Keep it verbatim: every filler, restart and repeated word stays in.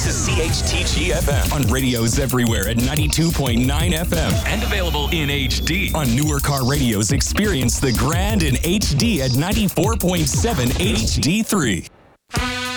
This is C H T G F M on radios everywhere at ninety-two point nine F M and available in H D. On newer car radios, experience the grand in H D at ninety-four point seven H D three.